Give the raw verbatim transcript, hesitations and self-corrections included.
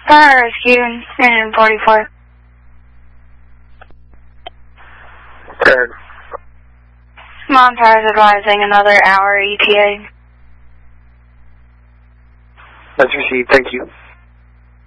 Fire rescue, Union forty-four. Third. Mom Tower is advising another hour E T A. That's received, thank you.